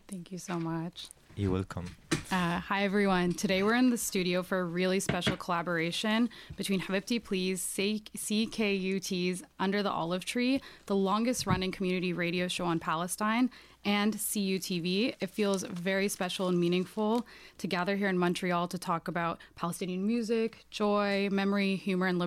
Thank you so much. You're welcome. Hi, everyone. Today we're in the studio for a really special collaboration between Habibti Please, CKUT's Under the Olive Tree, the longest running community radio show on Palestine, and CUTV. It feels very special and meaningful to gather here in Montreal to talk about Palestinian music, joy, memory, humor, and liberation.